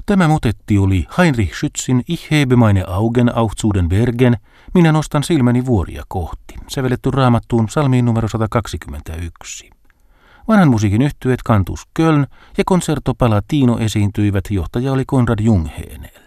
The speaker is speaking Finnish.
Tämä motetti oli Heinrich Schützin Ich hebe meine Augen auf zu den Bergen, minä nostan silmäni vuoria kohti, sävelletty Raamattuun psalmiin numero 121. Vanhan musiikin yhtyeet Cantus Köln ja Concerto Palatino esiintyivät, johtaja oli Konrad Junghänel.